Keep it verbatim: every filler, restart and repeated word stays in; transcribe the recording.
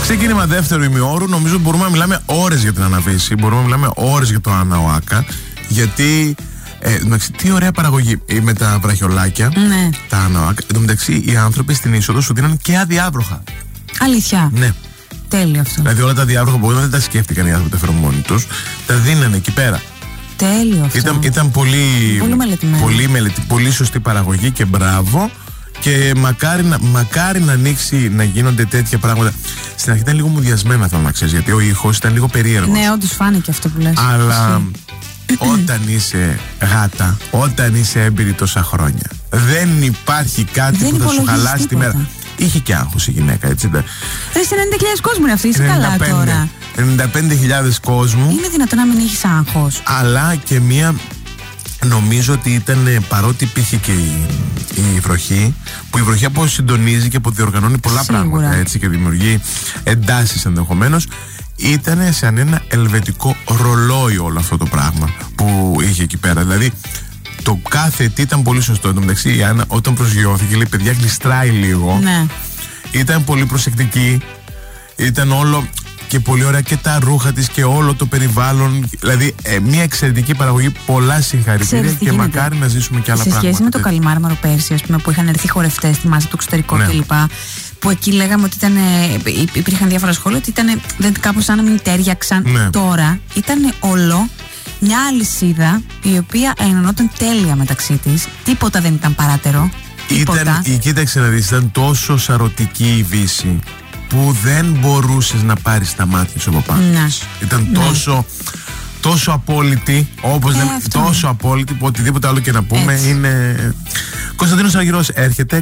Ξεκίνημα δεύτερου ημιώρου. Νομίζω μπορούμε να μιλάμε ώρες για την Αναβίση. Μπορούμε να μιλάμε ώρες για το Αναοάκα. Γιατί ε, μεταξύ, τι ωραία παραγωγή ε, με τα βραχιολάκια. Ναι. Τα Αναοάκα. Εν τω μεταξύ, οι άνθρωποι στην είσοδο σου δίναν και αδιάβροχα. Αλήθεια. Ναι. Τέλειο αυτό. Δηλαδή όλα τα διάβροχα που δεν τα σκέφτηκαν οι άνθρωποι, τα φέρουν μόνοι τους. Τα δίνανε εκεί πέρα. Τέλειο αυτό. Ήταν, ήταν πολύ, πολύ μελετημένο. Πολύ, μελετη, πολύ σωστή παραγωγή και μπράβο. Και μακάρι να, μακάρι να ανοίξει να γίνονται τέτοια πράγματα. Στην αρχή ήταν λίγο μουδιασμένα, θέλω να ξέρεις, γιατί ο ήχος ήταν λίγο περίεργος. Ναι, όντως φάνηκε αυτό που λες. Αλλά όταν είσαι γάτα, όταν είσαι έμπειρη τόσα χρόνια, δεν υπάρχει κάτι δεν που θα σου χαλάσει τίποτα. τη μέρα. Είχε και άγχος η γυναίκα, έτσι δεν. Ρε, σε ενενήντα χιλιάδες κόσμο είναι αυτή, είσαι καλά τώρα. ενενήντα πέντε χιλιάδες κόσμου. Είναι δυνατόν να μην έχεις άγχος? Αλλά και μία. Νομίζω ότι ήταν, παρότι υπήρχε και η, η βροχή, που η βροχή αποσυντονίζει και αποδιοργανώνει πολλά Σίγουρα. πράγματα, έτσι, και δημιουργεί εντάσεις ενδεχομένως. Ήταν σαν ένα ελβετικό ρολόι όλο αυτό το πράγμα που είχε εκεί πέρα. Δηλαδή το κάθε τι ήταν πολύ σωστό. Εν τω μεταξύ η Άννα όταν προσγειώθηκε λέει παιδιά γλιστράει λίγο. Ναι. Ήταν πολύ προσεκτική. Ήταν όλο και πολύ ωραία και τα ρούχα της και όλο το περιβάλλον. Δηλαδή ε, μια εξαιρετική παραγωγή. Πολλά συγχαρητήρια και μακάρι να ζήσουμε και άλλα σε πράγματα. Σε σχέση με το Καλιμάρμαρο πέρσι, ας πούμε, που είχαν έρθει χορευτές στη μάζα του εξωτερικού ναι. κλπ. Που εκεί λέγαμε ότι ήταν, υπήρχαν διάφορα σχόλια ότι ήταν δεν, κάπως σαν να μην τέριαξαν. Ναι. Τώρα ήταν όλο μια αλυσίδα η οποία ενωνόταν τέλεια μεταξύ της. Τίποτα δεν ήταν παράτερο. Ήταν, η, κοίταξε να δεις, ήταν τόσο σαρωτική η Βύση που δεν μπορούσες να πάρεις τα μάτια σου από πάνω. Ναι. Ήταν ναι. τόσο, τόσο απόλυτη, όπως ε, λέμε, τόσο απόλυτη που οτιδήποτε άλλο και να πούμε. Έτσι. Είναι. Κωνσταντίνος Αργυρός έρχεται.